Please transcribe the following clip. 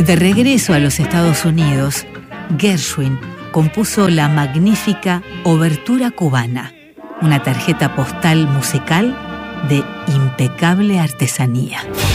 De regreso a los Estados Unidos, Gershwin compuso la magnífica Obertura Cubana, una tarjeta postal musical de impecable artesanía.